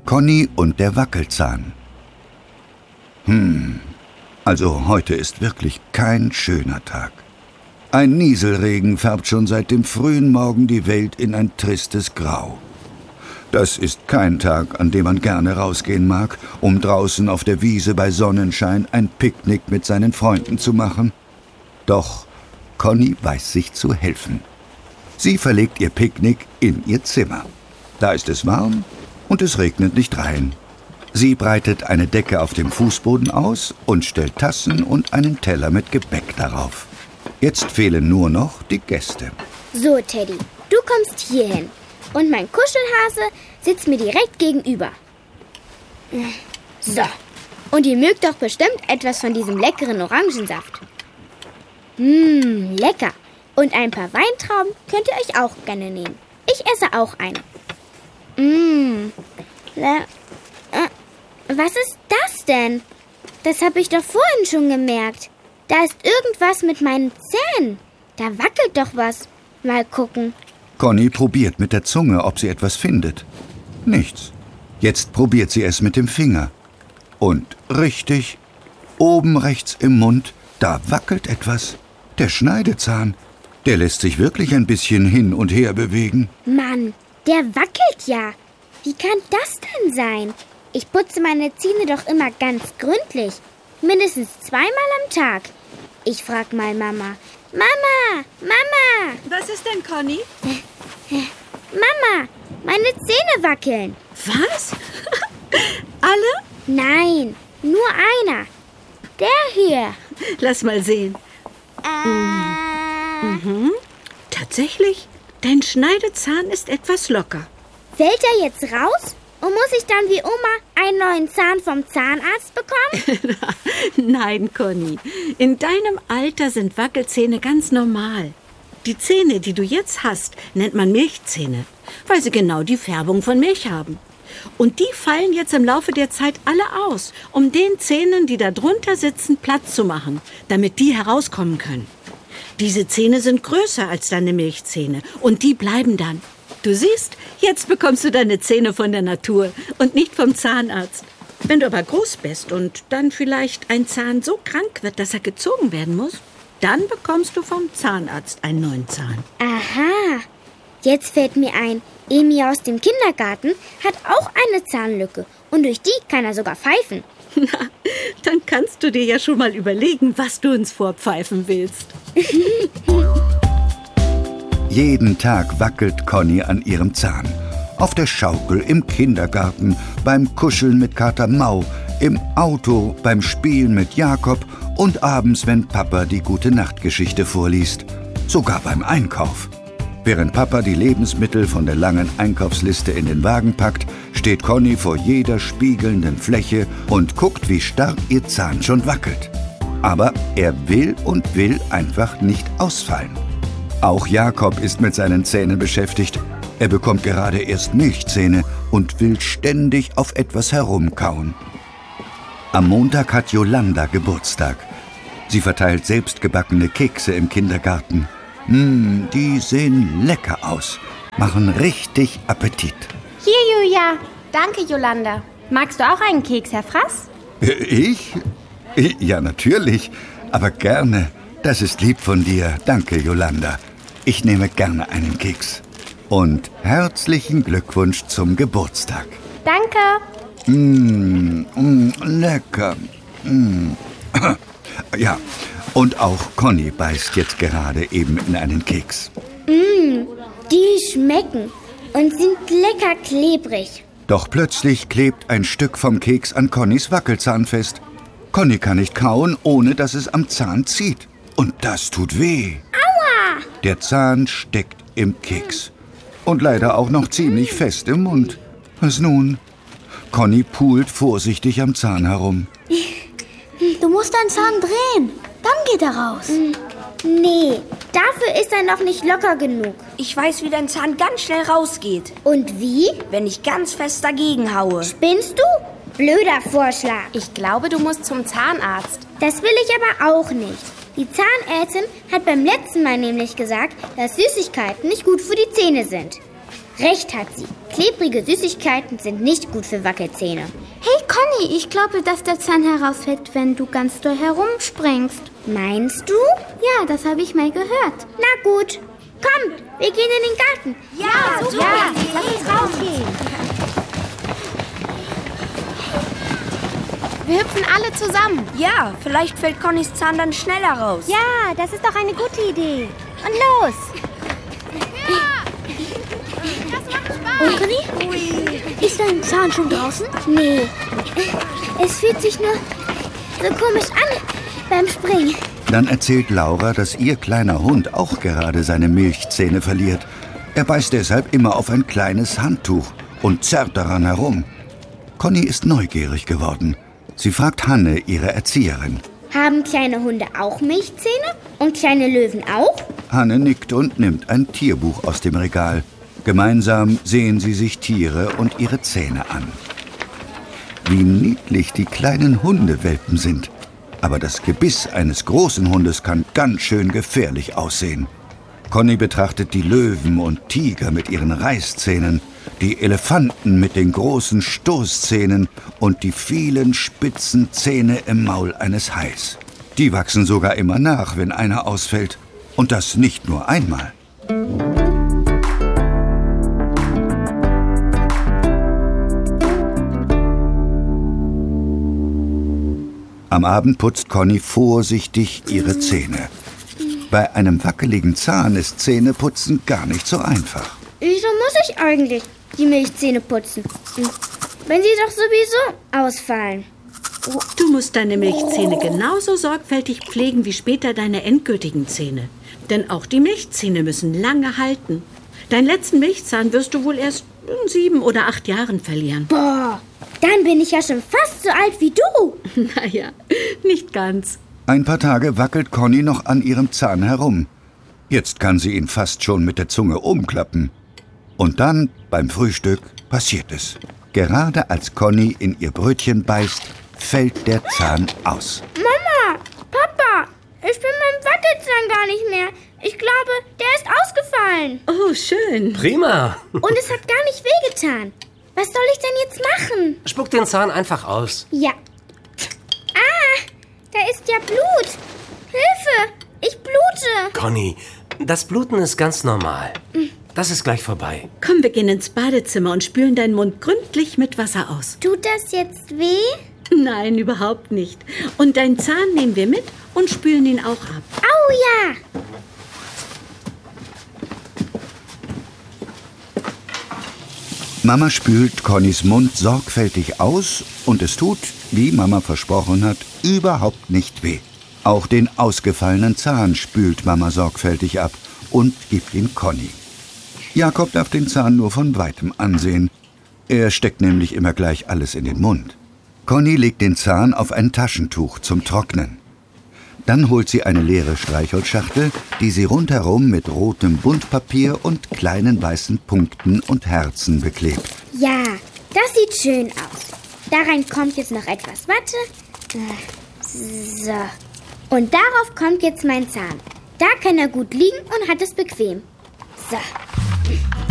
Conny und der Wackelzahn. Also heute ist wirklich kein schöner Tag. Ein Nieselregen färbt schon seit dem frühen Morgen die Welt in ein tristes Grau. Das ist kein Tag, an dem man gerne rausgehen mag, um draußen auf der Wiese bei Sonnenschein ein Picknick mit seinen Freunden zu machen. Doch Conny weiß sich zu helfen. Sie verlegt ihr Picknick in ihr Zimmer. Da ist es warm und es regnet nicht rein. Sie breitet eine Decke auf dem Fußboden aus und stellt Tassen und einen Teller mit Gebäck darauf. Jetzt fehlen nur noch die Gäste. So, Teddy, du kommst hier hin. Und mein Kuschelhase sitzt mir direkt gegenüber. So, und ihr mögt doch bestimmt etwas von diesem leckeren Orangensaft. Lecker. Und ein paar Weintrauben könnt ihr euch auch gerne nehmen. Ich esse auch eine. Was ist das denn? Das habe ich doch vorhin schon gemerkt. Da ist irgendwas mit meinen Zähnen. Da wackelt doch was. Mal gucken. Conny probiert mit der Zunge, ob sie etwas findet. Nichts. Jetzt probiert sie es mit dem Finger. Und richtig, oben rechts im Mund, da wackelt etwas. Der Schneidezahn, der lässt sich wirklich ein bisschen hin und her bewegen. Mann, der wackelt ja. Wie kann das denn sein? Ich putze meine Zähne doch immer ganz gründlich. Mindestens 2-mal am Tag. Ich frag mal Mama. Mama, Mama! Was ist denn, Conny? Mama, meine Zähne wackeln. Was? Alle? Nein, nur einer. Der hier. Lass mal sehen. Tatsächlich, dein Schneidezahn ist etwas locker. Fällt er jetzt raus? Und muss ich dann wie Oma einen neuen Zahn vom Zahnarzt bekommen? Nein, Conny. In deinem Alter sind Wackelzähne ganz normal. Die Zähne, die du jetzt hast, nennt man Milchzähne, weil sie genau die Färbung von Milch haben. Und die fallen jetzt im Laufe der Zeit alle aus, um den Zähnen, die da drunter sitzen, Platz zu machen, damit die herauskommen können. Diese Zähne sind größer als deine Milchzähne und die bleiben dann. Du siehst, jetzt bekommst du deine Zähne von der Natur und nicht vom Zahnarzt. Wenn du aber groß bist und dann vielleicht ein Zahn so krank wird, dass er gezogen werden muss, dann bekommst du vom Zahnarzt einen neuen Zahn. Aha, jetzt fällt mir ein, Emi aus dem Kindergarten hat auch eine Zahnlücke und durch die kann er sogar pfeifen. Na, dann kannst du dir ja schon mal überlegen, was du uns vorpfeifen willst. Jeden Tag wackelt Conny an ihrem Zahn. Auf der Schaukel, im Kindergarten, beim Kuscheln mit Kater Mau, im Auto, beim Spielen mit Jakob und abends, wenn Papa die Gute-Nacht-Geschichte vorliest. Sogar beim Einkauf. Während Papa die Lebensmittel von der langen Einkaufsliste in den Wagen packt, steht Conny vor jeder spiegelnden Fläche und guckt, wie stark ihr Zahn schon wackelt. Aber er will einfach nicht ausfallen. Auch Jakob ist mit seinen Zähnen beschäftigt. Er bekommt gerade erst Milchzähne und will ständig auf etwas herumkauen. Am Montag hat Yolanda Geburtstag. Sie verteilt selbstgebackene Kekse im Kindergarten. Die sehen lecker aus, machen richtig Appetit. Hier, Julia. Danke, Yolanda. Magst du auch einen Keks, Herr Fraß? Ich? Ja, natürlich, aber gerne. Das ist lieb von dir. Danke, Yolanda. Ich nehme gerne einen Keks. Und herzlichen Glückwunsch zum Geburtstag. Danke. Lecker. Ja, und auch Conny beißt jetzt gerade eben in einen Keks. Die schmecken und sind lecker klebrig. Doch plötzlich klebt ein Stück vom Keks an Connys Wackelzahn fest. Conny kann nicht kauen, ohne dass es am Zahn zieht. Und das tut weh. Aua! Der Zahn steckt im Keks. Und leider auch noch ziemlich fest im Mund. Was nun? Conny pult vorsichtig am Zahn herum. Du musst deinen Zahn drehen. Dann geht er raus. Nee, dafür ist er noch nicht locker genug. Ich weiß, wie dein Zahn ganz schnell rausgeht. Und wie? Wenn ich ganz fest dagegen haue. Spinnst du? Blöder Vorschlag. Ich glaube, du musst zum Zahnarzt. Das will ich aber auch nicht. Die Zahnärztin hat beim letzten Mal nämlich gesagt, dass Süßigkeiten nicht gut für die Zähne sind. Recht hat sie. klebrige Süßigkeiten sind nicht gut für Wackelzähne. Hey Conny, ich glaube, dass der Zahn herausfällt, wenn du ganz doll herumspringst. Meinst du? Ja, das habe ich mal gehört. Na gut. Kommt, wir gehen in den Garten. Ja, super. Ja, lass uns rausgehen. Wir hüpfen alle zusammen. Ja, vielleicht fällt Connys Zahn dann schneller raus. Ja, das ist doch eine gute Idee. Und los. Das macht Spaß. Und Conny? Ist dein Zahn schon draußen? Nee. Es fühlt sich nur so komisch an beim Springen. Dann erzählt Laura, dass ihr kleiner Hund auch gerade seine Milchzähne verliert. Er beißt deshalb immer auf ein kleines Handtuch und zerrt daran herum. Conny ist neugierig geworden. Sie fragt Hanne, ihre Erzieherin. Haben kleine Hunde auch Milchzähne? Und kleine Löwen auch? Hanne nickt und nimmt ein Tierbuch aus dem Regal. Gemeinsam sehen sie sich Tiere und ihre Zähne an. Wie niedlich die kleinen Hundewelpen sind. Aber das Gebiss eines großen Hundes kann ganz schön gefährlich aussehen. Conny betrachtet die Löwen und Tiger mit ihren Reißzähnen, die Elefanten mit den großen Stoßzähnen und die vielen spitzen Zähne im Maul eines Hais. Die wachsen sogar immer nach, wenn einer ausfällt. Und das nicht nur einmal. Am Abend putzt Conny vorsichtig ihre Zähne. Bei einem wackeligen Zahn ist Zähneputzen gar nicht so einfach. Wieso muss ich eigentlich die Milchzähne putzen? Wenn sie doch sowieso ausfallen. Du musst deine Milchzähne genauso sorgfältig pflegen wie später deine endgültigen Zähne. Denn auch die Milchzähne müssen lange halten. Deinen letzten Milchzahn wirst du wohl erst in 7 oder 8 Jahren verlieren. Boah, dann bin ich ja schon fast so alt wie du. Naja, nicht ganz. Ein paar Tage wackelt Conny noch an ihrem Zahn herum. Jetzt kann sie ihn fast schon mit der Zunge umklappen. Und dann, beim Frühstück, passiert es. Gerade als Conny in ihr Brötchen beißt, fällt der Zahn aus. Mama, Papa, ich bin meinem Wackelzahn gar nicht mehr. Ich glaube, der ist ausgefallen. Oh, schön. Prima. Und es hat gar nicht wehgetan. Was soll ich denn jetzt machen? Spuck den Zahn einfach aus. Ja. Ah, da ist ja Blut. Hilfe, ich blute. Conny, das Bluten ist ganz normal. Das ist gleich vorbei. Komm, wir gehen ins Badezimmer und spülen deinen Mund gründlich mit Wasser aus. Tut das jetzt weh? Nein, überhaupt nicht. Und deinen Zahn nehmen wir mit und spülen ihn auch ab. Au ja. Mama spült Connys Mund sorgfältig aus und es tut, wie Mama versprochen hat, überhaupt nicht weh. Auch den ausgefallenen Zahn spült Mama sorgfältig ab und gibt ihn Conny. Jakob darf den Zahn nur von weitem ansehen. Er steckt nämlich immer gleich alles in den Mund. Conny legt den Zahn auf ein Taschentuch zum Trocknen. Dann holt sie eine leere Streichholzschachtel, die sie rundherum mit rotem Buntpapier und kleinen weißen Punkten und Herzen beklebt. Ja, das sieht schön aus. Da rein kommt jetzt noch etwas Watte. So. Und darauf kommt jetzt mein Zahn. Da kann er gut liegen und hat es bequem. So.